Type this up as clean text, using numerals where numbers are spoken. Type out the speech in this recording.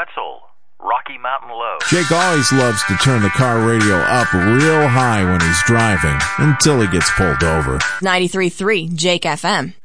Wetzel, Rocky Mountain Low. Jake always loves to turn the car radio up real high when he's driving until he gets pulled over. 93.3 Jake FM.